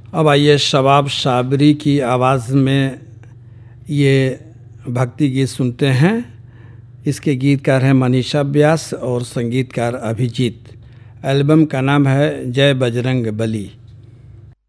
अब आइए शबाब शाबरी की आवाज़ में ये भक्ति गीत सुनते हैं। इसके गीतकार हैं मनीषा व्यास और संगीतकार अभिजीत। एल्बम का नाम है जय बजरंग बली।